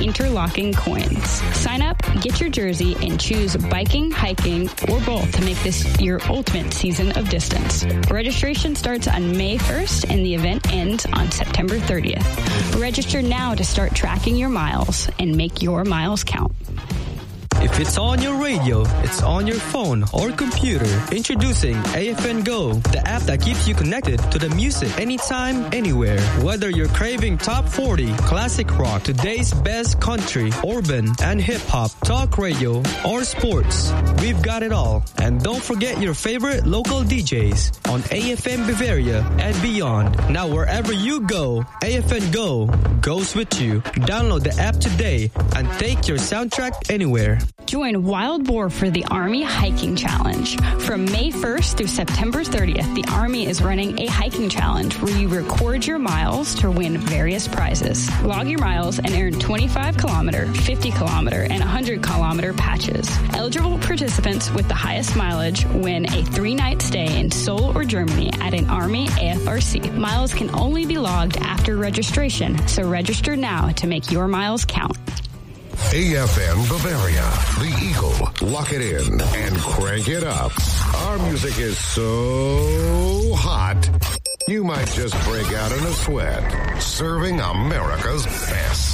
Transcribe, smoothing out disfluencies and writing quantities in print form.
interlocking coins. Sign up, get your jersey, and choose biking, hiking, or both to make this your ultimate season of distance. Registration starts on May 1st and the event ends on September 30th. Register now to start tracking your miles and make your miles count. If it's on your radio, it's on your phone or computer. Introducing AFN Go, the app that keeps you connected to the music anytime, anywhere. Whether you're craving top 40, classic rock, today's best country, urban, and hip-hop, talk radio, or sports, we've got it all. And don't forget your favorite local DJs on AFN Bavaria and beyond. Now wherever you go, AFN Go goes with you. Download the app today and take your soundtrack anywhere. Join Wild Boar for the Army Hiking Challenge. From May 1st through September 30th, the Army is running a hiking challenge where you record your miles to win various prizes. Log your miles and earn 25-kilometer, 50-kilometer, and 100-kilometer patches. Eligible participants with the highest mileage win a 3-night stay in Seoul or Germany at an Army AFRC. Miles can only be logged after registration, so register now to make your miles count. AFN Bavaria, the Eagle. Lock it in and crank it up. Our music is so hot, you might just break out in a sweat. Serving America's best.